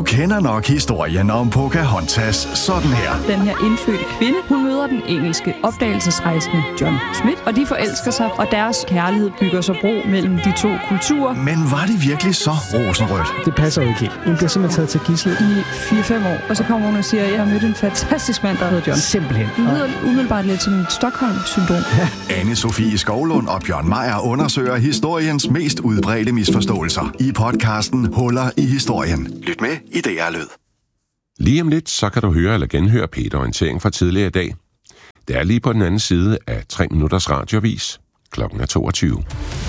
kender nok historien om Pocahontas sådan her. Den her indfødte kvinde, hun møder den engelske opdagelsesrejsende John Smith, og de forelsker sig, og deres kærlighed bygger sig bro mellem de to kulturer. Men var det virkelig så rosenrødt? Det passer jo ikke helt. Hun bliver simpelthen taget til gidsel I 4-5 år, og så kommer hun og siger, at jeg har mødt en fantastisk mand, der hedder John. Simpelthen. Det lyder umiddelbart lidt som et Stockholm-syndrom. Ja. Anne-Sophie Skovlund og Bjørn Meier undersøger historiens mest udbredte misforståelser i podcasten Huller i historien. Lyt med i DR Lyd. Lige om lidt, så kan du høre eller genhøre P1-orientering fra tidligere i dag. Det er lige på den anden side af 3 minutters radioavis. Klokken er 22.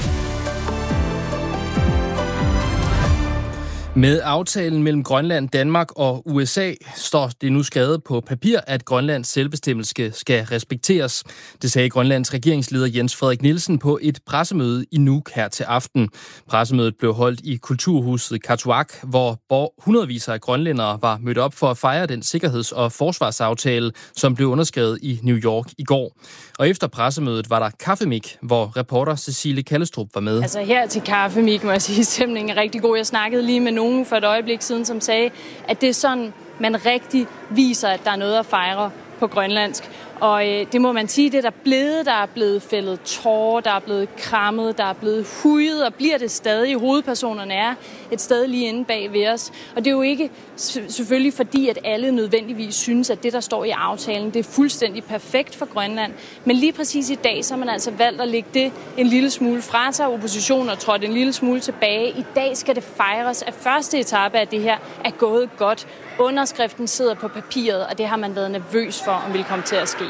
Med aftalen mellem Grønland, Danmark og USA står det nu skrevet på papir, at Grønlands selvbestemmelse skal respekteres. Det sagde Grønlands regeringsleder Jens Frederik Nielsen på et pressemøde i Nuuk her til aften. Pressemødet blev holdt i Kulturhuset Qatuaq, hvor hundredvis af grønlændere var mødt op for at fejre den sikkerheds- og forsvarsaftale, som blev underskrevet i New York i går. Og efter pressemødet var der kaffemik, hvor reporter Cecilie Kallestrup var med. Altså her til kaffemik, må jeg sige, stemningen er rigtig god. Jeg snakkede lige med nogen for et øjeblik siden, som sagde, at det er sådan, man rigtig viser, at der er noget at fejre på grønlandsk. Og det må man sige, det der er blevet fældet tårer, der er blevet krammet, der er blevet hujet, og bliver det stadig. Hovedpersonerne er et sted lige inde bag ved os. Og det er jo ikke selvfølgelig fordi, at alle nødvendigvis synes, at det, der står i aftalen, det er fuldstændig perfekt for Grønland. Men lige præcis i dag, så har man altså valgt at lægge det en lille smule fra sig. Oppositionen har trådt en lille smule tilbage. I dag skal det fejres, at første etape af det her er gået godt. Underskriften sidder på papiret, og det har man været nervøs for, om vil komme til at ske.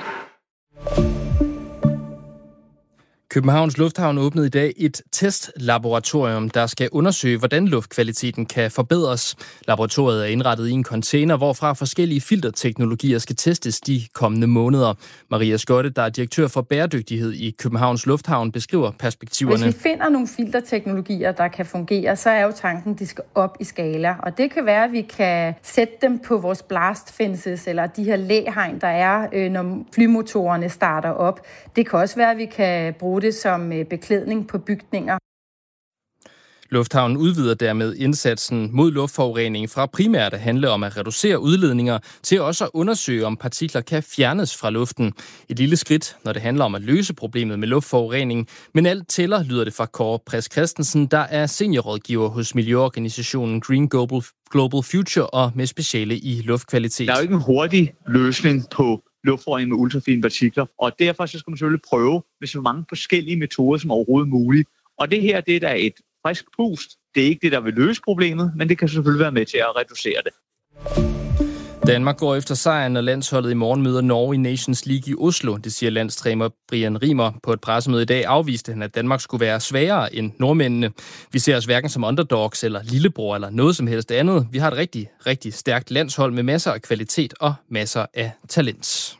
Københavns Lufthavn åbnede i dag et testlaboratorium, der skal undersøge, hvordan luftkvaliteten kan forbedres. Laboratoriet er indrettet i en container, hvorfra forskellige filterteknologier skal testes de kommende måneder. Maria Skotte, der er direktør for bæredygtighed i Københavns Lufthavn, beskriver perspektiverne. Hvis vi finder nogle filterteknologier, der kan fungere, så er jo tanken, de skal op i skala. Og det kan være, at vi kan sætte dem på vores blast fences, eller de her læhegn, der er, når flymotorerne starter op. Det kan også være, at vi kan bruge det som beklædning på bygninger. Lufthavnen udvider dermed indsatsen mod luftforurening fra primært at handle om at reducere udledninger til også at undersøge, om partikler kan fjernes fra luften. Et lille skridt, når det handler om at løse problemet med luftforurening. Men alt tæller, lyder det fra Kåre Præs Christensen, der er seniorrådgiver hos miljøorganisationen Green Global Future og med speciale i luftkvalitet. Der er jo ikke en hurtig løsning på luftforurening med ultrafine partikler, og derfor så skal man selvfølgelig prøve med så mange forskellige metoder som overhovedet muligt. Og det her, det er da et frisk pust. Det er ikke det, der vil løse problemet, men det kan selvfølgelig være med til at reducere det. Danmark går efter sejren, når landsholdet i morgen møder Norge i Nations League i Oslo. Det siger landstræner Brian Rimer. På et pressemøde i dag afviste han, at Danmark skulle være svagere end nordmændene. Vi ser os hverken som underdogs eller lillebror eller noget som helst andet. Vi har et rigtig, rigtig stærkt landshold med masser af kvalitet og masser af talent.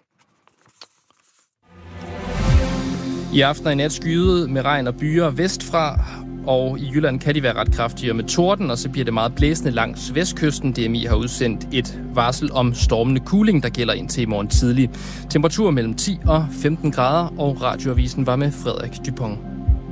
I aften og i nat skyet med regn og byer vestfra, og i Jylland kan de være ret kraftigere med torden, og så bliver det meget blæsende langs vestkysten. DMI har udsendt et varsel om stormende kuling, der gælder indtil i morgen tidlig. Temperatur mellem 10 og 15 grader, og radioavisen var med Frederik Dupont.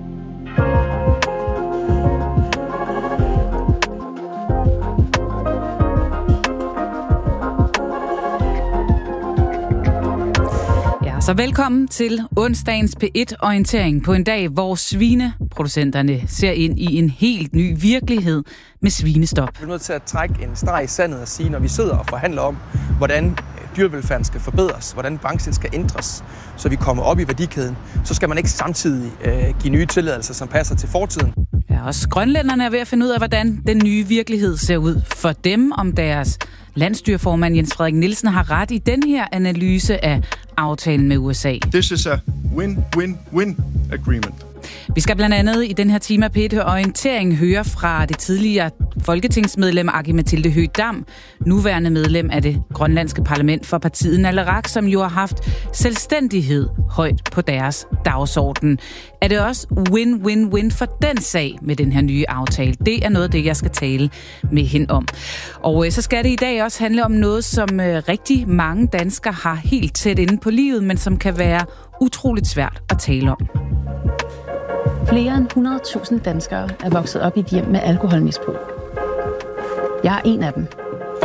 Så velkommen til onsdagens P1-orientering på en dag, hvor svineproducenterne ser ind i en helt ny virkelighed med svinestop. Vi er nødt til at trække en streg i sandet og sige, når vi sidder og forhandler om, hvordan dyrevelfærden skal forbedres, hvordan branchen skal ændres, så vi kommer op i værdikæden, så skal man ikke samtidig give nye tilladelser, som passer til fortiden. Ja, også grønlænderne er ved at finde ud af, hvordan den nye virkelighed ser ud for dem, om deres landsstyreformand Jens Frederik Nielsen har ret i den her analyse af aftalen med USA. This is a win-win-win agreement. Vi skal blandt andet i den her time af P1-orientering høre fra det tidligere folketingsmedlem Aki-Matilda Høegh-Dam, nuværende medlem af det grønlandske parlament for partiet Naleraq, som jo har haft selvstændighed højt på deres dagsorden. Er det også win-win-win for den sag med den her nye aftale? Det er noget af det, jeg skal tale med hende om. Og så skal det i dag også handle om noget, som rigtig mange danskere har helt tæt inde på livet, men som kan være utroligt svært at tale om. Flere end 100.000 danskere er vokset op i et hjem med alkoholmisbrug. Jeg er en af dem.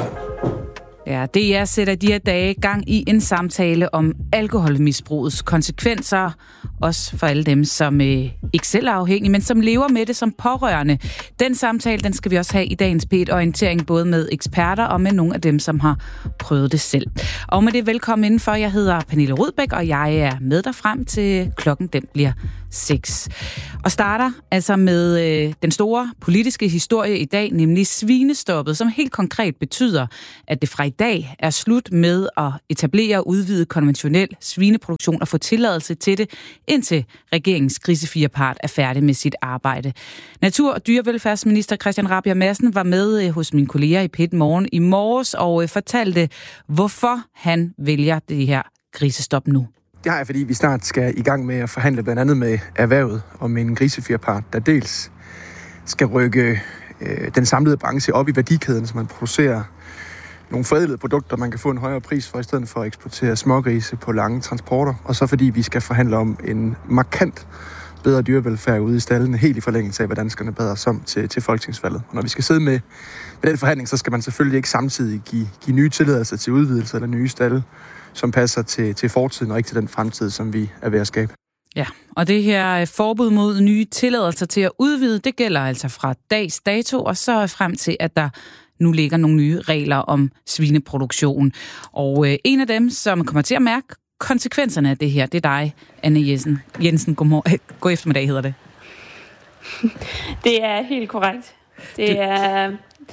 Ja, DR sætter de her dage gang i en samtale om alkoholmisbrugets konsekvenser, også for alle dem, som ikke selv er afhængige, men som lever med det som pårørende. Den samtale, den skal vi også have i dagens P1-orientering, både med eksperter og med nogle af dem, som har prøvet det selv. Og med det velkommen indenfor. Jeg hedder Pernille Rudbæk, og jeg er med dig frem til klokken, den bliver 6. Og starter altså med den store politiske historie i dag, nemlig svinestoppet, som helt konkret betyder, at det fra i dag er slut med at etablere og udvide konventionel svineproduktion og få tilladelse til det, indtil regeringens krisefirepart er færdig med sit arbejde. Natur- og dyrevelfærdsminister Christian Rabjerg Madsen var med hos mine kolleger i P1 Morgen i morges og fortalte, hvorfor han vælger det her grisestop nu. Det har jeg, fordi vi snart skal i gang med at forhandle blandt andet med erhvervet om en grisefirepart, der dels skal rykke den samlede branche op i værdikæden, så man producerer nogle forædlede produkter, man kan få en højere pris for, i stedet for at eksportere smågrise på lange transporter. Og så fordi vi skal forhandle om en markant bedre dyrevelfærd ude i stallene, helt i forlængelse af, hvad danskerne beder os om til folketingsvalget. Og når vi skal sidde med den forhandling, så skal man selvfølgelig ikke samtidig give nye tilladelser til udvidelse eller nye stalle, som passer til fortiden og ikke til den fremtid, som vi er ved at skabe. Ja, og det her forbud mod nye tilladelser til at udvide, det gælder altså fra dags dato, og så frem til, at der nu ligger nogle nye regler om svineproduktion. Og en af dem, som kommer til at mærke konsekvenserne af det her, det er dig, Anne Jensen. God eftermiddag hedder det. Det er helt korrekt. Det er...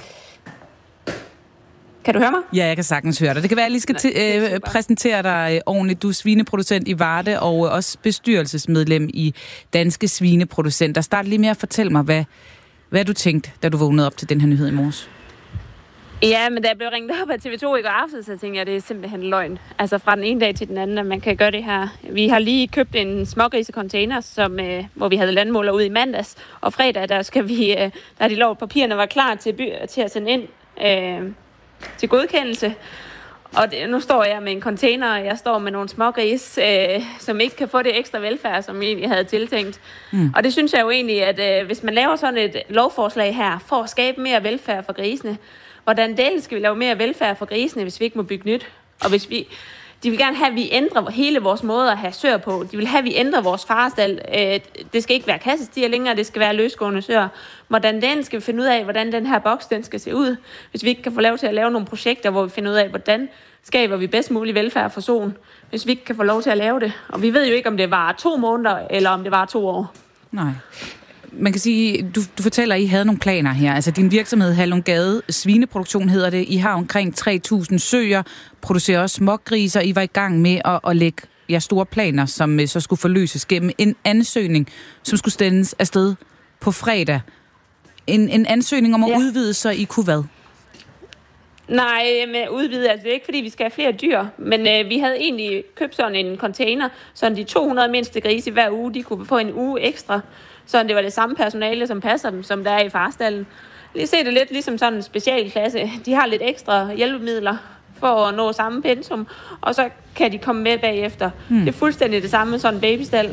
Kan du høre mig? Ja, jeg kan sagtens høre dig. Det kan være, at jeg lige skal præsentere dig ordentligt. Du er svineproducent i Varde og også bestyrelsesmedlem i Danske Svineproducenter. Start lige med at fortælle mig, hvad du tænkte, da du vågnede op til den her nyhed i morges. Ja, men da jeg blev ringet op af TV2 i går aftes, så tænkte jeg, at det er simpelthen løgn. Altså fra den ene dag til den anden, at man kan gøre det her. Vi har lige købt en smågrisecontainer, hvor vi havde landmåler ud i mandags. Og fredag, der er de lov, papirerne var klar til at sende ind til godkendelse. Og nu står jeg med en container, og jeg står med nogle smågris, som ikke kan få det ekstra velfærd, som jeg egentlig havde tiltænkt. Og det synes jeg jo egentlig, at hvis man laver sådan et lovforslag her, for at skabe mere velfærd for grisene, hvordan delen skal vi lave mere velfærd for grisene, hvis vi ikke må bygge nyt? Og de vil gerne have, at vi ændrer hele vores måde at have søer på. De vil have, at vi ændrer vores farestal. Det skal ikke være kassestier længere, det skal være løsgående søer. Hvordan den skal vi finde ud af, hvordan den her boks den skal se ud. Hvis vi ikke kan få lov til at lave nogle projekter, hvor vi finder ud af, hvordan skaber vi bedst mulig velfærd for soen. Hvis vi ikke kan få lov til at lave det. Og vi ved jo ikke, om det var 2 måneder, eller om det var 2 år. Nej. Man kan sige, du fortæller, at I havde nogle planer her. Altså din virksomhed, Hallongade Svineproduktion hedder det. I har omkring 3.000 søer, producerer også smågriser. I var i gang med at lægge store planer, som så skulle forløses gennem en ansøgning, som skulle sendes afsted på fredag. En ansøgning om at udvide, så I kunne hvad? Nej, med udvide, altså det er ikke fordi, vi skal have flere dyr, men vi havde egentlig købt sådan en container, så de 200 mindste grise hver uge, de kunne få en uge ekstra, så det var det samme personale, som passer dem, som der er i farestallen. Lige se det lidt ligesom sådan en specialklasse. De har lidt ekstra hjælpemidler for at nå samme pensum, og så kan de komme med bagefter. Det er fuldstændig det samme med sådan en babystal.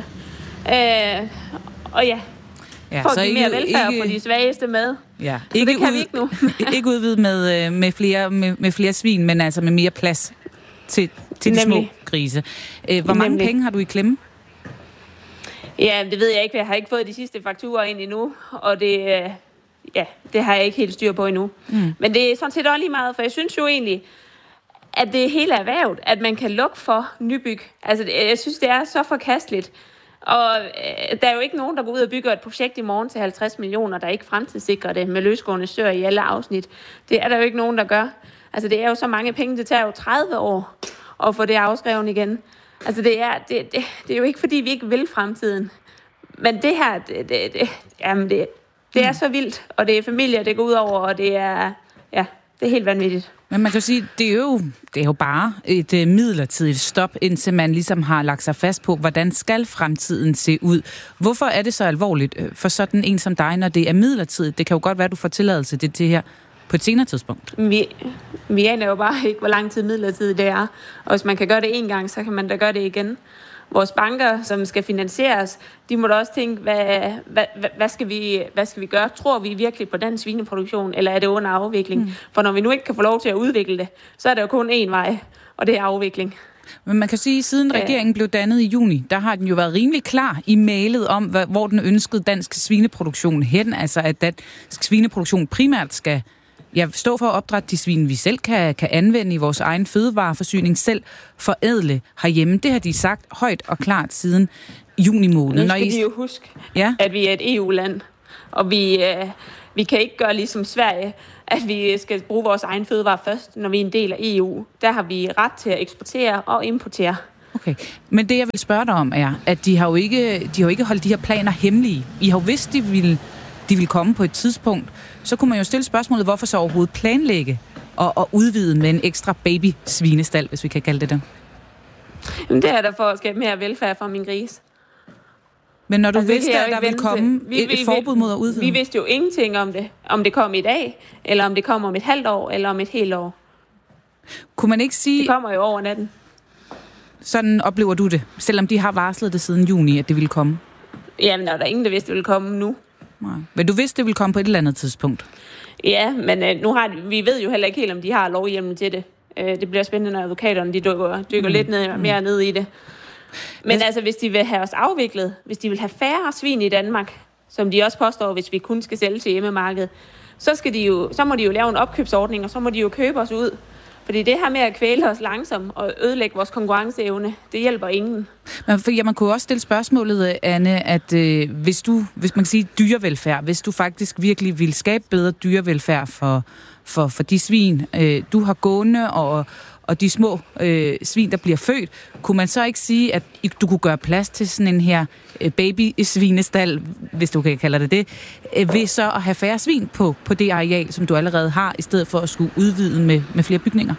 Og ja, for at give mere velfærd for de svageste med. Ja. Så det kan vi ikke nu. Ikke udvide med flere svin, men altså med mere plads til de små grise. Hvor mange penge har du i klemme? Ja, det ved jeg ikke. Jeg har ikke fået de sidste fakturer ind endnu, og det har jeg ikke helt styr på endnu. Men det er sådan set også lige meget, for jeg synes jo egentlig, at det er hele erhvervet, at man kan lukke for nybyg. Altså, jeg synes, det er så forkasteligt. Og der er jo ikke nogen, der går ud og bygger et projekt i morgen til 50 millioner, der ikke fremtidssikrer det med løsgående søer i alle afsnit. Det er der jo ikke nogen, der gør. Altså, det er jo så mange penge, det tager jo 30 år at få det afskrevet igen. Altså, det er jo ikke, fordi vi ikke vil fremtiden. Men det her, det er så vildt, og det er familier, det går ud over, og det er helt vanvittigt. Men man kan sige, det er jo bare et midlertidigt stop, indtil man ligesom har lagt sig fast på, hvordan skal fremtiden se ud. Hvorfor er det så alvorligt for sådan en som dig, når det er midlertidigt? Det kan jo godt være, at du får tilladelse til det her på et senere tidspunkt. Vi aner jo bare ikke, hvor lang tid midlertidigt det er. Og hvis man kan gøre det en gang, så kan man da gøre det igen. Vores banker, som skal finansieres, de må da også tænke, hvad skal vi gøre? Tror vi virkelig på den svineproduktion, eller er det under afvikling? For når vi nu ikke kan få lov til at udvikle det, så er der jo kun én vej, og det er afvikling. Men man kan sige, at siden regeringen blev dannet i juni, der har den jo været rimelig klar i mailet om, hvor den ønskede dansk svineproduktion hen. Altså at dansk svineproduktion primært skal stå for at opdrætte de svin, vi selv kan anvende i vores egen fødevareforsyning, selv forædle herhjemme. Det har de sagt højt og klart siden juni måned. Nu skal de jo huske, at vi er et EU-land, og vi kan ikke gøre ligesom Sverige, at vi skal bruge vores egen fødevare først, når vi er en del af EU. Der har vi ret til at eksportere og importere. Okay, men det jeg vil spørge dig om er, at de har jo ikke holdt de her planer hemmelige. I har jo vidst, de ville komme på et tidspunkt. Så kunne man jo stille spørgsmålet, hvorfor så overhovedet planlægge og udvide med en ekstra baby-svinestal, hvis vi kan kalde det. Jamen, det er der for at skabe mere velfærd for min gris. Men når du vidste, at der ville komme et forbud mod at udvide? Vi vidste jo ingenting om det. Om det kom i dag, eller om det kommer om et halvt år, eller om et helt år. Kunne man ikke sige... Det kommer jo over natten. Sådan oplever du det, selvom de har varslet det siden juni, at det ville komme? Jamen, der er der ingen, der vidste, det ville komme nu. Nej. Men du vidste, det ville komme på et eller andet tidspunkt? Ja, men vi ved jo heller ikke helt, om de har lovhjemmel til det. Det bliver spændende, når advokaterne dykker lidt mere ned i det. Men altså, hvis de vil have os afviklet, hvis de vil have færre svin i Danmark, som de også påstår, hvis vi kun skal sælge til hjemmemarkedet, så må de jo lave en opkøbsordning, og så må de jo købe os ud. Fordi det her med at kvæle os langsomt og ødelægge vores konkurrenceevne, det hjælper ingen. Men man kunne også stille spørgsmålet, Anne, at hvis man kan sige dyrevelfærd, hvis du faktisk virkelig vil skabe bedre dyrevelfærd for de svin, du har gående og de små svin, der bliver født, kunne man så ikke sige, at du kunne gøre plads til sådan en her baby-svinestal, hvis du kan kalde det, ved så at have færre svin på det areal, som du allerede har, i stedet for at skulle udvide med flere bygninger?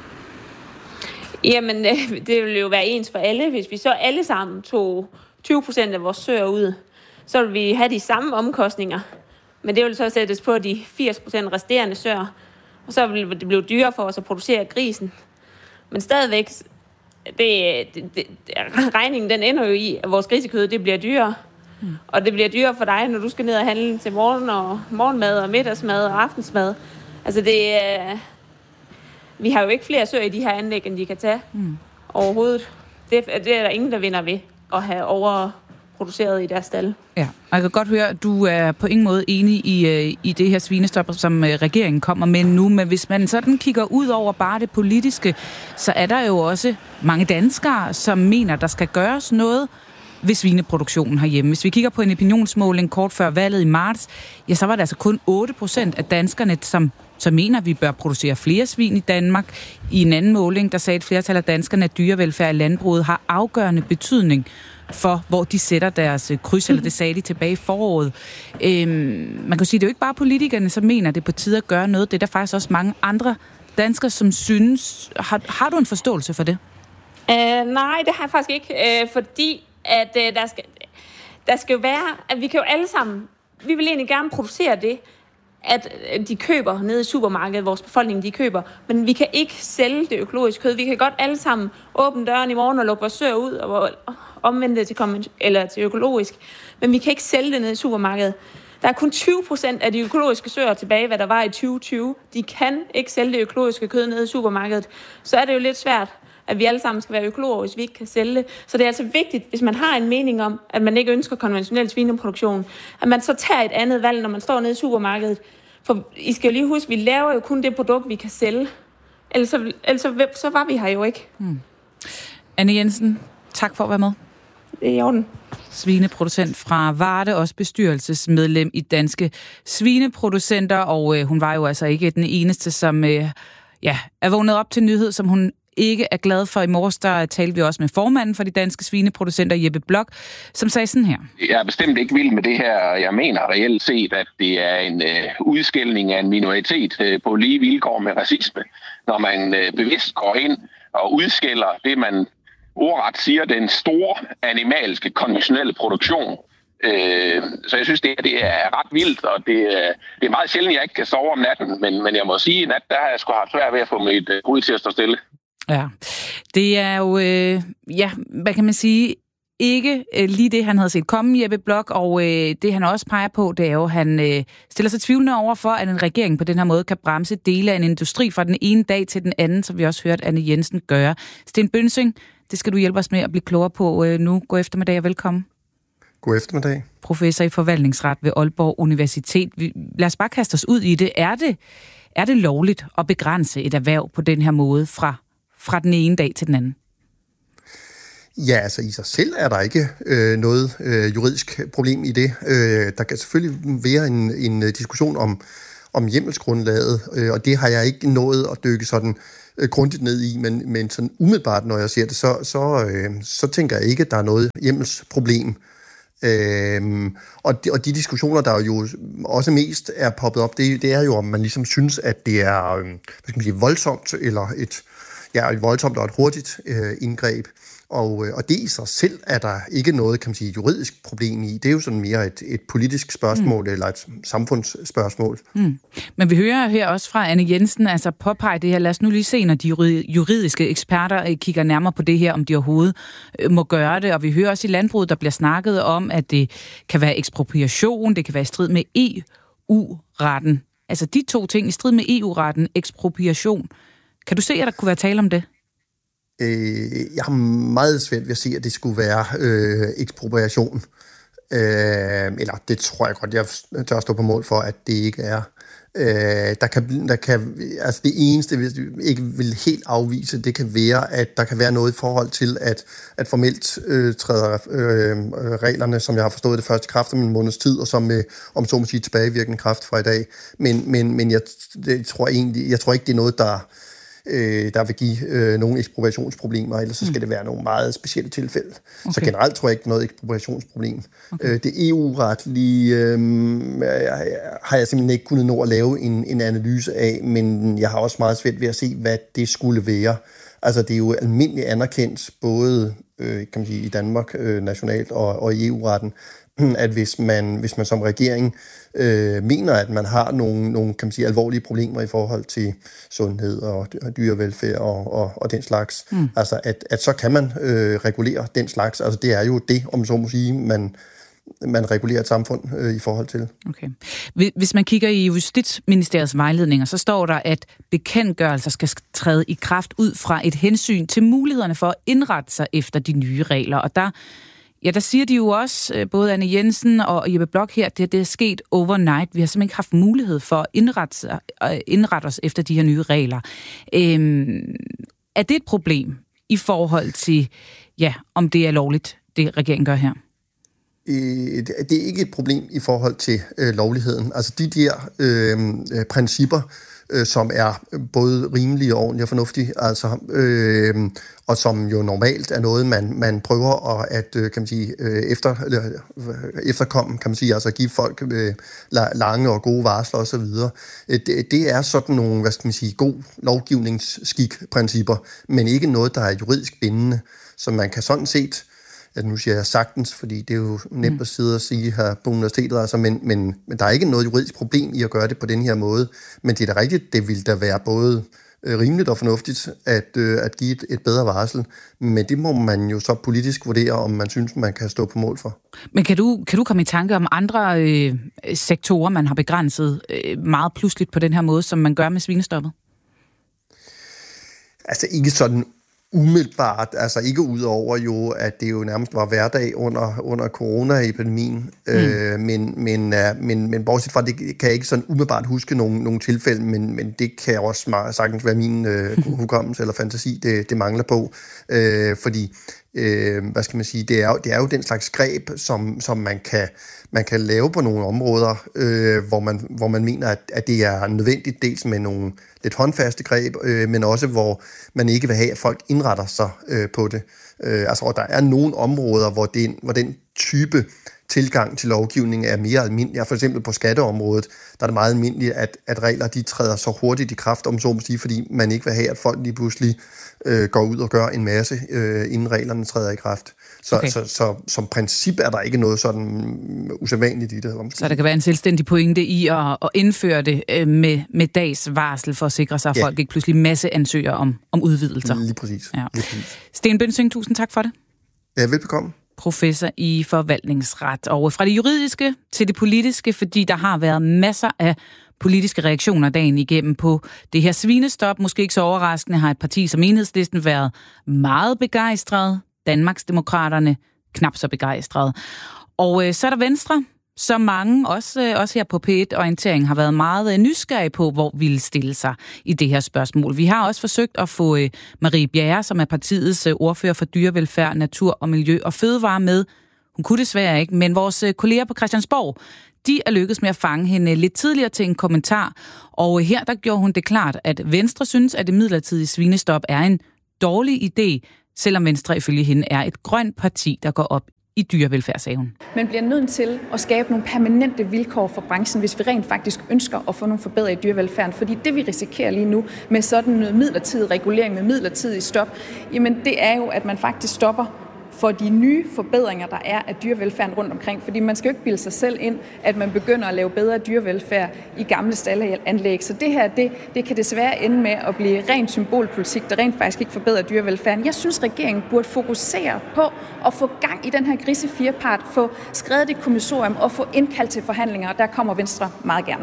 Jamen, det ville jo være ens for alle. Hvis vi så alle sammen tog 20% af vores søer ud, så ville vi have de samme omkostninger. Men det ville så sættes på de 80% resterende søer, og så ville det blive dyrere for os at producere grisen. Men stadigvæk, regningen den ender jo i, at vores grisekød det bliver dyrere. Og det bliver dyrere for dig, når du skal ned og handle til morgenmad og middagsmad og aftensmad. Altså vi har jo ikke flere søer i de her anlæg, end de kan tage overhovedet. Det er der ingen, der vinder ved at have overproduceret i deres stald. Ja, og jeg kan godt høre, at du er på ingen måde enig i det her svinestop, som regeringen kommer med nu. Men hvis man sådan kigger ud over bare det politiske, så er der jo også mange danskere, som mener, der skal gøres noget ved svineproduktionen herhjemme. Hvis vi kigger på en opinionsmåling kort før valget i marts, ja, så var det altså kun 8% af danskerne, som mener, at vi bør producere flere svin i Danmark. I en anden måling, der sagde et flertal af danskerne, at dyrevelfærd i landbruget har afgørende betydning for, hvor de sætter deres kryds, eller det sagde de tilbage i foråret. Man kan sige, det er jo ikke bare politikerne, som mener, det er på tide at gøre noget. Det er der faktisk også mange andre danskere, som synes. Har du en forståelse for det? Nej, det har jeg faktisk ikke, fordi at der skal jo være, at vi kan jo alle sammen, vi vil egentlig gerne producere det, at de køber nede i supermarkedet, vores befolkning, de køber, men vi kan ikke sælge det økologiske kød. Vi kan godt alle sammen åbne døren i morgen og lukke vores søer ud og omvende det til økologisk, men vi kan ikke sælge det nede i supermarkedet. Der er kun 20% af de økologiske søer tilbage, hvad der var i 2020. De kan ikke sælge det økologiske kød nede i supermarkedet. Så er det jo lidt svært, at vi alle sammen skal være økologiske, hvis vi ikke kan sælge det. Så det er altså vigtigt, hvis man har en mening om, at man ikke ønsker konventionel svineproduktion, at man så tager et andet valg, når man står nede i supermarkedet. For I skal jo lige huske, vi laver jo kun det produkt, vi kan sælge. Ellers så var vi her jo ikke. Anne Jensen, tak for at være med. Det er i orden. Svineproducent fra Varde, også bestyrelsesmedlem i Danske Svineproducenter, og hun var jo altså ikke den eneste, som er vågnet op til nyhed, som hun ikke er glad for. I morges, der talte vi også med formanden for de danske svineproducenter, Jeppe Blok, som sagde sådan her. Jeg er bestemt ikke vild med det her. Jeg mener reelt set, at det er en udskældning af en minoritet på lige vilkår med racisme, når man bevidst går ind og udskælder det, man ordret siger, den store animalske konventionelle produktion. Så jeg synes, det er ret vildt, og det er meget sjældent, jeg ikke kan sove om natten, men jeg må sige, at nat, der har jeg sgu haft svært ved at få mit hoved til at stå stille. Ja, det er jo, hvad kan man sige, ikke lige det, han havde set komme, Jeppe Bloch, og det han også peger på, det er jo, at han stiller sig tvivlende over for, at en regering på den her måde kan bremse dele af en industri fra den ene dag til den anden, som vi også hørte Anne Jensen gøre. Sten Bønsing, det skal du hjælpe os med at blive klogere på nu. God eftermiddag og velkommen. God eftermiddag. Professor i forvaltningsret ved Aalborg Universitet. Lad os bare kaste os ud i det. Er det lovligt at begrænse et erhverv på den her måde fra den ene dag til den anden? Ja, altså i sig selv er der ikke noget juridisk problem i det. Der kan selvfølgelig være en diskussion om hjemmelsgrundlaget, og det har jeg ikke nået at dykke sådan grundigt ned i, men sådan umiddelbart, når jeg ser det, så tænker jeg ikke, at der er noget hjemmelsproblem. Og de diskussioner, der jo også mest er poppet op, det er jo, om man ligesom synes, at det er voldsomt, eller et voldsomt og et hurtigt indgreb. Og det i sig selv er der ikke noget, kan man sige, juridisk problem i. Det er jo sådan mere et politisk spørgsmål, eller et samfundsspørgsmål. Men vi hører her også fra Anne Jensen, altså påpege det her. Lad os nu lige se, når de juridiske eksperter kigger nærmere på det her, om de overhovedet må gøre det. Og vi hører også i landbruget, der bliver snakket om, at det kan være ekspropriation, det kan være i strid med EU-retten. Altså de to ting, i strid med EU-retten, ekspropriation. Kan du se, at der kunne være tale om det? Jeg har meget svært ved at se, at det skulle være ekspropriation. Eller det tror jeg godt, jeg tør stå på mål for, at det ikke er. Altså det eneste, hvis vi ikke vil helt afvise, det kan være, at der kan være noget i forhold til, at formelt træder reglerne, som jeg har forstået det, først i kraft om en måneds tid, og som med, om så må sige, tilbagevirkende kraft fra i dag. Men jeg tror ikke, det er noget, der vil give nogle ekspropriationsproblemer, ellers så skal det være nogle meget specielle tilfælde. Okay. Så generelt tror jeg ikke, det er noget ekspropriationsproblem. Okay. Det EU-retlige har jeg simpelthen ikke kunnet nå at lave en analyse af, men jeg har også meget svært ved at se, hvad det skulle være. Altså det er jo almindeligt anerkendt, både kan man sige, i Danmark nationalt og i EU-retten, at hvis man som regering mener, at man har nogle kan man sige, alvorlige problemer i forhold til sundhed og dyrevelfærd og den slags, altså at så kan man regulere den slags. Altså det er jo det, om så må sige, man regulerer et samfund i forhold til. Okay. Hvis man kigger i Justitsministeriets vejledninger, så står der, at bekendtgørelser skal træde i kraft ud fra et hensyn til mulighederne for at indrette sig efter de nye regler. Og der siger de jo også, både Anne Jensen og Jeppe Bloch her, det er sket overnight. Vi har simpelthen ikke haft mulighed for at indrette os efter de her nye regler. Er det et problem i forhold til, om det er lovligt, det regeringen gør her? Det er ikke et problem i forhold til lovligheden. Altså de der principper, som er både rimelige og ordentlige og fornuftige, altså, og som jo normalt er noget, man prøver at kan man sige, efterkomme, kan man sige, altså give folk lange og gode varsler osv. Det er sådan nogle, hvad skal man sige, god lovgivningsskik-principper, men ikke noget, der er juridisk bindende, så man kan sådan set, nu siger jeg sagtens, fordi det er jo nemt at sidde og sige her på universitetet, altså, men der er ikke noget juridisk problem i at gøre det på den her måde. Men det er da rigtigt, det vil da være både rimeligt og fornuftigt at give et bedre varsel. Men det må man jo så politisk vurdere, om man synes, man kan stå på mål for. Men kan du komme i tanke om andre sektorer, man har begrænset meget pludseligt på den her måde, som man gør med svinestoppet? Altså ikke sådan umiddelbart, altså ikke ud over jo, at det jo nærmest var hverdag under coronaepidemien, men bortset fra det kan jeg ikke sådan umiddelbart huske nogle tilfælde, men det kan også sagtens være min hukommelse eller fantasi, det mangler på, fordi hvad skal man sige, det er jo den slags greb, som man kan lave på nogle områder, hvor man mener, at det er nødvendigt, dels med nogle lidt håndfaste greb, men også hvor man ikke vil have, at folk indretter sig på det. Altså, der er nogle områder, hvor den type tilgang til lovgivning er mere almindelig. For eksempel på skatteområdet, der er det meget almindeligt, at regler de træder så hurtigt i kraft, om så må sige, fordi man ikke vil have, at folk lige pludselig går ud og gør en masse, inden reglerne træder i kraft. Så som princip er der ikke noget sådan usædvanligt i det. Så der kan være en selvstændig pointe i at indføre det med dags varsel for at sikre sig, at folk ikke pludselig masse ansøger om udvidelser. Lige præcis. Ja. Sten Bønsing, tusind tak for det. Ja, velbekomme. professor i forvaltningsret. Og fra det juridiske til det politiske, fordi der har været masser af politiske reaktioner dagen igennem på det her svinestop. Måske ikke så overraskende har et parti som Enhedslisten været meget begejstret. Danmarksdemokraterne knap så begejstret. Og så er der Venstre, som mange, også her på P1 Orientering, har været meget nysgerrige på, hvor vi vil stille sig i det her spørgsmål. Vi har også forsøgt at få Marie Bjerre, som er partiets ordfører for dyrevelfærd, natur og miljø og fødevare med. Hun kunne desværre ikke, men vores kolleger på Christiansborg, de er lykkedes med at fange hende lidt tidligere til en kommentar. Og her der gjorde hun det klart, at Venstre synes, at det midlertidige svinestop er en dårlig idé, selvom Venstre ifølge hende er et grønt parti, der går op i dyrevelfærdssagen. Man bliver nødt til at skabe nogle permanente vilkår for branchen, hvis vi rent faktisk ønsker at få nogle forbedringer i dyrevelfærden. Fordi det, vi risikerer lige nu med sådan noget midlertidig regulering, med midlertidig stop, jamen det er jo, at man faktisk stopper for de nye forbedringer, der er af dyrevelfærden rundt omkring. Fordi man skal jo ikke bilde sig selv ind, at man begynder at lave bedre dyrevelfærd i gamle staldanlæg. Så det her, det kan desværre ende med at blive rent symbolpolitik, der rent faktisk ikke forbedrer dyrevelfærden. Jeg synes, regeringen burde fokusere på at få gang i den her grise firepart, få skrevet et kommissorium og få indkaldt til forhandlinger, og der kommer Venstre meget gerne.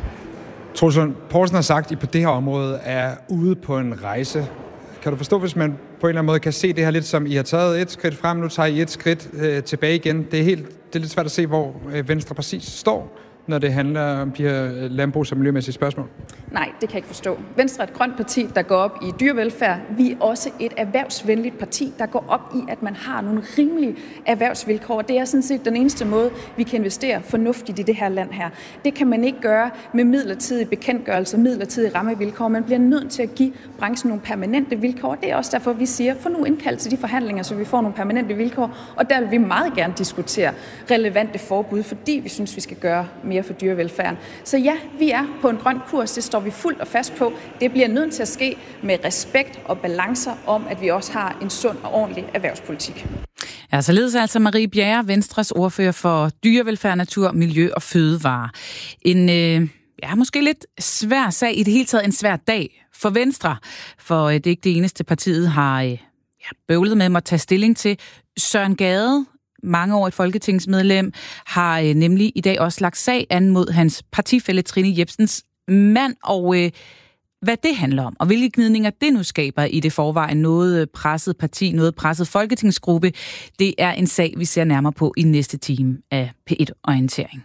Troels Lund Poulsen har sagt, at I på det her område er ude på en rejse. Kan du forstå, hvis man på en eller anden måde kan se det her lidt som, I har taget et skridt frem, nu tager I et skridt tilbage igen? Det er lidt svært at se, hvor Venstre præcis står, når det handler om de her landbrugs- og miljømæssige spørgsmål? Nej, det kan jeg ikke forstå. Venstre er et grønt parti, der går op i dyrevelfærd. Vi er også et erhvervsvenligt parti, der går op i, at man har nogle rimelige erhvervsvilkår. Det er sådan set den eneste måde, vi kan investere fornuftigt i det her land her. Det kan man ikke gøre med midlertidige bekendtgørelser, midlertidige rammevilkår. Man bliver nødt til at give branchen nogle permanente vilkår. Det er også derfor, vi siger, få nu indkaldt til de forhandlinger, så vi får nogle permanente vilkår. Og der vil vi meget gerne diskutere relevante forbud, fordi vi synes, vi skal gøre mere for dyrevelfærden. Så ja, vi er på en grøn kurs. Det står vi fuldt og fast på. Det bliver nødt til at ske med respekt og balancer om, at vi også har en sund og ordentlig erhvervspolitik. Ja, således altså Marie Bjerre, Venstres ordfører for dyrevelfærd, natur, miljø og fødevare. En måske lidt svær sag, i det hele taget en svær dag for Venstre, for det er ikke det eneste partiet har bøvlet med at tage stilling til. Søren Gade, mangeårigt folketingsmedlem, har nemlig i dag også lagt sag an mod hans partifælle Trine Jepsens mand, og hvad det handler om, og hvilke gnidninger det nu skaber i det forvejen noget presset parti, noget presset folketingsgruppe, det er en sag, vi ser nærmere på i næste time af P1 Orientering.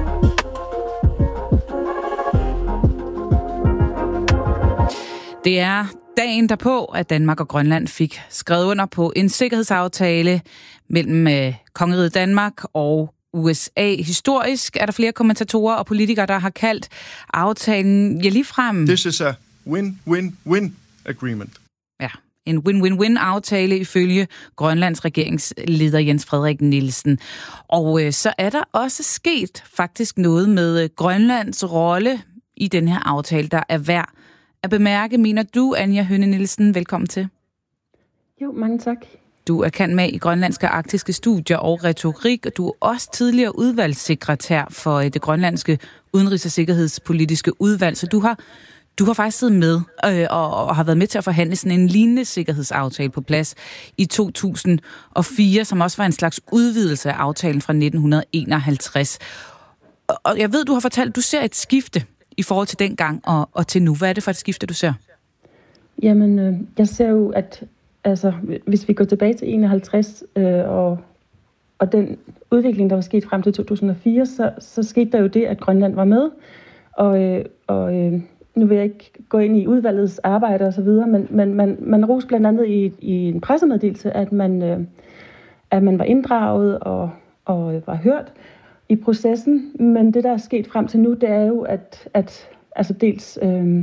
Det er dagen derpå, at Danmark og Grønland fik skrevet under på en sikkerhedsaftale mellem Kongeriget Danmark og USA. Historisk er der flere kommentatorer og politikere, der har kaldt aftalen ligefrem. This is a win-win-win agreement. Ja, en win-win-win-aftale ifølge Grønlands regeringsleder Jens Frederik Nielsen. Og så er der også sket faktisk noget med Grønlands rolle i den her aftale, der er værd at bemærke. Mener du, Anja Høne Nielsen? Velkommen til. Jo, mange tak. Du er kendt med i grønlandske arktiske studier og retorik, og du er også tidligere udvalgssekretær for det grønlandske udenrigs- og sikkerhedspolitiske udvalg, så du har faktisk siddet med og har været med til at forhandle sådan en lignende sikkerhedsaftale på plads i 2004, som også var en slags udvidelse af aftalen fra 1951. Og jeg ved, du har fortalt, at du ser et skifte i forhold til dengang og til nu. Hvad er det for et skifte, du ser? Jamen, jeg ser jo, at hvis vi går tilbage til 51 og den udvikling, der var sket frem til 2004, så skete der jo det, at Grønland var med. Og nu vil jeg ikke gå ind i udvalgets arbejde og så videre, men man roste blandt andet i en pressemeddelelse, at man var inddraget og var hørt i processen. Men det, der er sket frem til nu, det er jo, at dels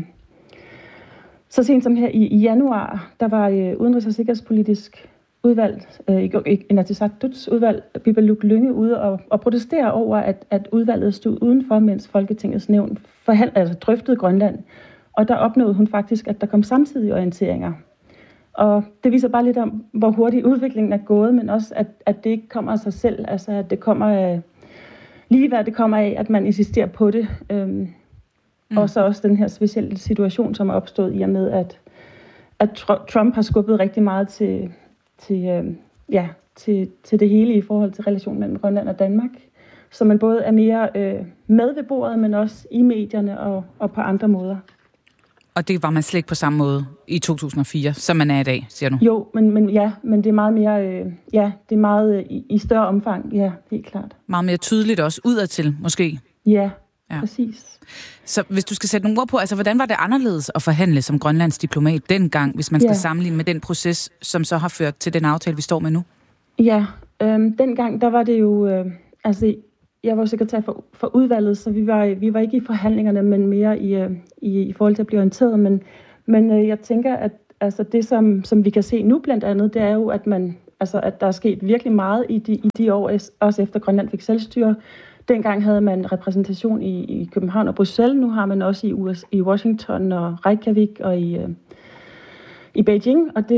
så sent som her i januar, der var udenrigs- og sikkerhedspolitisk udvalg, Inatsisartuts udvalg, Bibaluk Lynge ude og protestere over, at udvalget stod udenfor, mens Folketingets nævn drøftede Grønland. Og der opnåede hun faktisk, at der kom samtidige orienteringer. Og det viser bare lidt om, hvor hurtigt udviklingen er gået, men også, at det ikke kommer af sig selv. Altså, at det kommer af lige hvad det kommer af, at man insisterer på det. Og så også den her specielle situation, som er opstået i og med, at Trump har skubbet rigtig meget til til det hele i forhold til relationen mellem Grønland og Danmark. Så man både er mere med ved bordet, men også i medierne og på andre måder. Og det var man slet ikke på samme måde i 2004, som man er i dag, siger du? Jo, men det er meget mere, det er meget i større omfang, ja, helt klart. Meget mere tydeligt også udadtil, måske? Ja, præcis. Så hvis du skal sætte nogle ord på, altså hvordan var det anderledes at forhandle som Grønlands diplomat dengang, hvis man skal sammenligne med den proces, som så har ført til den aftale, vi står med nu? Ja, dengang, der var det jo, jeg var sekretær for udvalget, så vi var ikke i forhandlingerne, men mere i forhold til at blive orienteret. Men jeg tænker, at altså det, som vi kan se nu blandt andet, det er jo, at at der er sket virkelig meget i de år, også efter Grønland fik selvstyre. Dengang havde man repræsentation i København og Bruxelles. Nu har man også i Washington og Reykjavik og i Beijing. Og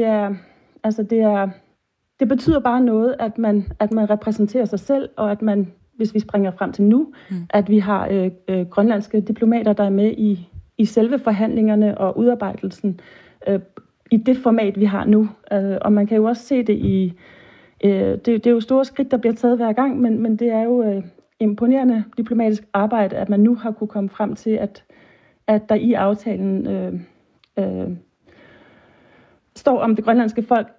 det betyder bare noget, at man repræsenterer sig selv, og at man, hvis vi springer frem til nu, at vi har grønlandske diplomater, der er med i selve forhandlingerne og udarbejdelsen i det format, vi har nu. Og man kan jo også se det i... Det er jo store skridt, der bliver taget hver gang, men det er jo imponerende diplomatisk arbejde, at man nu har kunne komme frem til, at der i aftalen står om det grønlandske folk